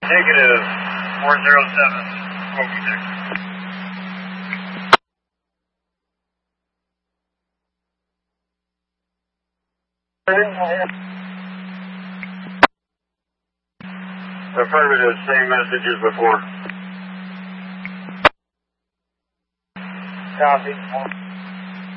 Negative 407, smoking deck. Affirmative, same message as before. Copy.